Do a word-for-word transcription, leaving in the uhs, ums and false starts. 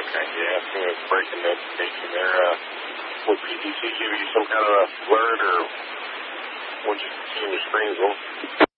Okay, yeah, I think it's breaking that station there. Uh, will P D C give you some kind of alert, or what you see in your screens?